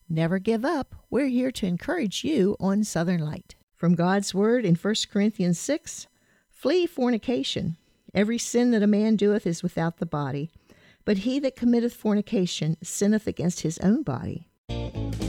Never give up. We're here to encourage you on Southern Light. From God's Word in 1 Corinthians 6, flee fornication. Every sin that a man doeth is without the body, but he that committeth fornication sinneth against his own body.